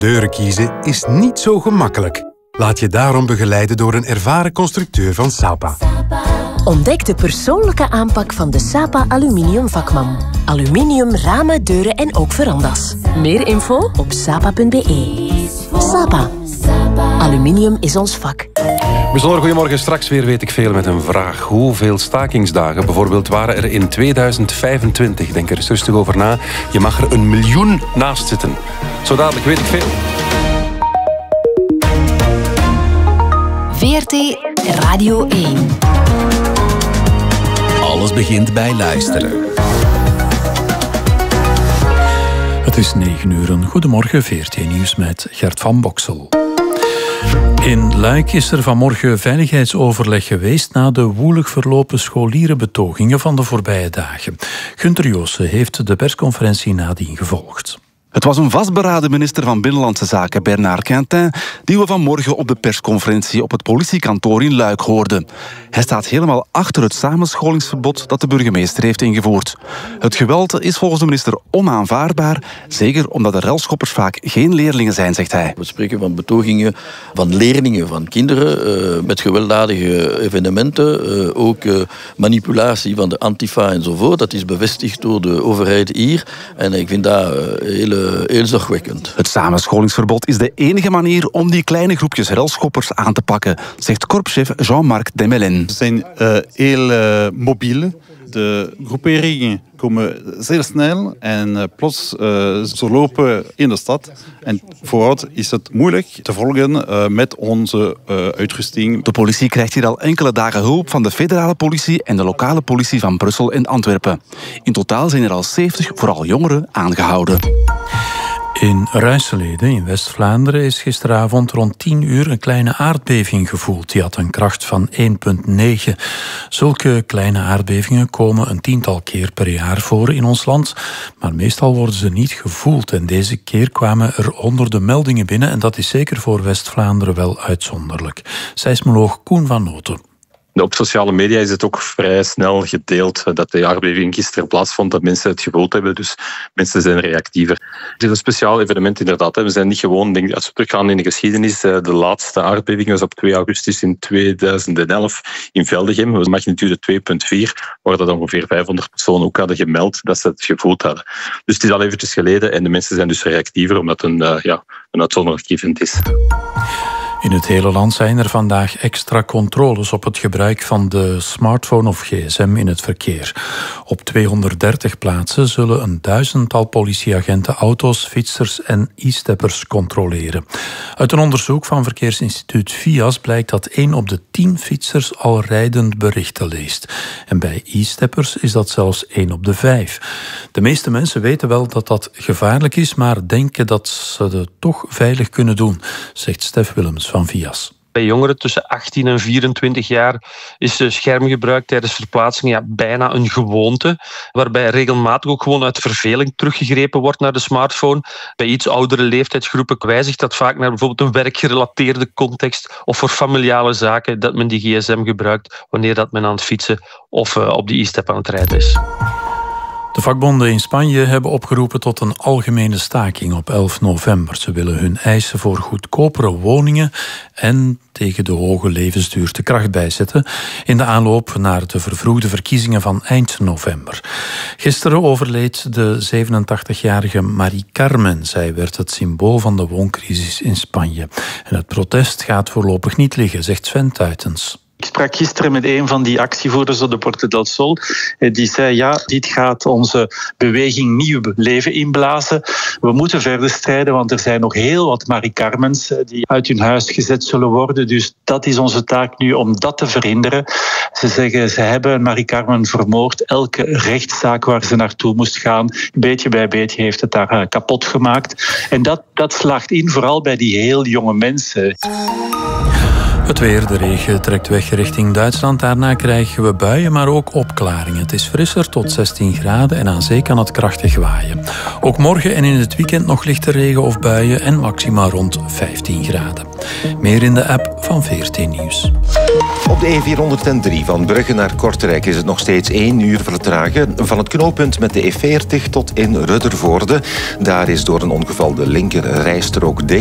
Deuren kiezen is niet zo gemakkelijk. Laat je daarom begeleiden door een ervaren constructeur van Sapa. Ontdek de persoonlijke aanpak van de Sapa Aluminium vakman. Aluminium, ramen, deuren en ook verandas. Meer info op sapa.be. Sapa. Aluminium is ons vak. Bijzonder goedemorgen. Straks weer weet ik veel met een vraag. Hoeveel stakingsdagen bijvoorbeeld waren er in 2025? Denk er eens rustig over na. Je mag er 1 miljoen naast zitten. Zo dadelijk weet ik veel. VRT Radio 1. Alles begint bij luisteren. Het is 9:00. Goedemorgen, VRT Nieuws met Gert van Boksel. In Luik is er vanmorgen veiligheidsoverleg geweest na de woelig verlopen scholierenbetogingen van de voorbije dagen. Gunther Joossen heeft de persconferentie nadien gevolgd. Het was een vastberaden minister van Binnenlandse Zaken, Bernard Quintin, die we vanmorgen op de persconferentie op het politiekantoor in Luik hoorden. Hij staat helemaal achter het samenscholingsverbod dat de burgemeester heeft ingevoerd. Het geweld is volgens de minister onaanvaardbaar, zeker omdat de relschoppers vaak geen leerlingen zijn, zegt hij. We spreken van betogingen van leerlingen, van kinderen, met gewelddadige evenementen, ook manipulatie van de Antifa enzovoort. Dat is bevestigd door de overheid hier en ik vind dat heel zorgwekkend. Het samenscholingsverbod is de enige manier om die kleine groepjes relschoppers aan te pakken, zegt korpschef Jean-Marc Demelin. Ze zijn heel mobiel. De groeperingen komen zeer snel en plots ze lopen in de stad. En vooruit is het moeilijk te volgen met onze uitrusting. De politie krijgt hier al enkele dagen hulp van de federale politie en de lokale politie van Brussel en Antwerpen. In totaal zijn er al 70, vooral jongeren, aangehouden. In Ruiselede in West-Vlaanderen is gisteravond rond 10 uur een kleine aardbeving gevoeld. Die had een kracht van 1,9. Zulke kleine aardbevingen komen een tiental keer per jaar voor in ons land. Maar meestal worden ze niet gevoeld. En deze keer kwamen er honderden meldingen binnen. En dat is zeker voor West-Vlaanderen wel uitzonderlijk. Seismoloog Koen van Noten. Op sociale media is het ook vrij snel gedeeld dat de aardbeving gisteren plaatsvond, dat mensen het gevoeld hebben. Dus mensen zijn reactiever. Het is een speciaal evenement inderdaad. We zijn niet gewoon, als we teruggaan in de geschiedenis, de laatste aardbeving was op 2 augustus in 2011 in Veldegem. Dat magnitude 2,4, waar dat ongeveer 500 personen ook hadden gemeld dat ze het gevoeld hadden. Dus het is al eventjes geleden en de mensen zijn dus reactiever omdat het een uitzonderlijk event is. In het hele land zijn er vandaag extra controles op het gebruik van de smartphone of gsm in het verkeer. Op 230 plaatsen zullen een 1000-tal politieagenten auto's, fietsers en e-steppers controleren. Uit een onderzoek van verkeersinstituut VIAS blijkt dat 1 op de 10 fietsers al rijdend berichten leest. En bij e-steppers is dat zelfs 1 op de 5. De meeste mensen weten wel dat dat gevaarlijk is, maar denken dat ze het toch veilig kunnen doen, zegt Stef Willems van VIAS. Bij jongeren tussen 18 en 24 jaar is schermgebruik tijdens verplaatsingen bijna een gewoonte, waarbij regelmatig ook gewoon uit verveling teruggegrepen wordt naar de smartphone. Bij iets oudere leeftijdsgroepen wijzigt dat vaak naar bijvoorbeeld een werkgerelateerde context of voor familiale zaken dat men die gsm gebruikt wanneer dat men aan het fietsen of op die e-step aan het rijden is. De vakbonden in Spanje hebben opgeroepen tot een algemene staking op 11 november. Ze willen hun eisen voor goedkopere woningen en tegen de hoge levensduur de kracht bijzetten in de aanloop naar de vervroegde verkiezingen van eind november. Gisteren overleed de 87-jarige Marie Carmen. Zij werd het symbool van de wooncrisis in Spanje. En het protest gaat voorlopig niet liggen, zegt Sven Tuitens. Ik sprak gisteren met een van die actievoerders op de Puerta del Sol. Die zei, ja, dit gaat onze beweging nieuw leven inblazen. We moeten verder strijden, want er zijn nog heel wat Marie Carmens die uit hun huis gezet zullen worden. Dus dat is onze taak nu om dat te verhinderen. Ze zeggen, ze hebben Marie Carmen vermoord. Elke rechtszaak waar ze naartoe moest gaan, beetje bij beetje heeft het daar kapot gemaakt. En dat slaagt in, vooral bij die heel jonge mensen. Het weer, de regen trekt weg richting Duitsland. Daarna krijgen we buien, maar ook opklaringen. Het is frisser tot 16 graden en aan zee kan het krachtig waaien. Ook morgen en in het weekend nog lichte regen of buien en maxima rond 15 graden. Meer in de app van VRT Nieuws. Op de E403 van Brugge naar Kortrijk is het nog steeds 1 uur vertragen. Van het knooppunt met de E40 tot in Ruddervoorde. Daar is door een ongeval de linker rijstrook dicht.